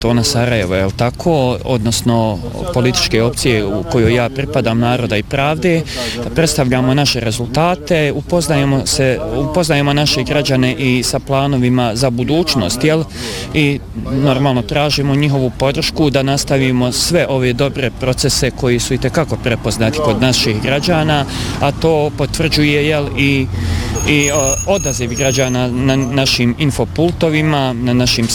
Tona Sarajevo, je li tako, odnosno političke opcije u kojoj ja pripadam, Naroda i pravde, predstavljamo naše rezultate, upoznajemo naše građane i sa planovima za budućnost, jel? I normalno tražimo njihovu podršku da nastavimo sve ove dobre procese koji su itekako prepoznati kod naših građana, a to potvrđuje, jel, i odaziv građana na našim infopultovima, na našim